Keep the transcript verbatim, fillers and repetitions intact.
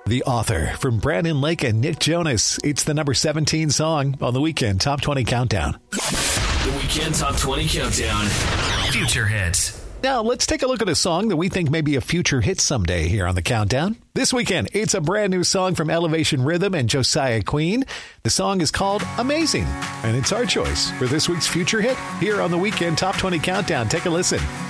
The Author from Brandon Lake and Nick Jonas. It's the number seventeen song on the Weekend Top twenty Countdown. The Weekend Top twenty Countdown. Future hits. Now, let's take a look at a song that we think may be a future hit someday here on the Countdown. This weekend, it's a brand new song from Elevation Rhythm and Josiah Queen. The song is called Amazing, and it's our choice for this week's future hit here on the Weekend Top twenty Countdown. Take a listen.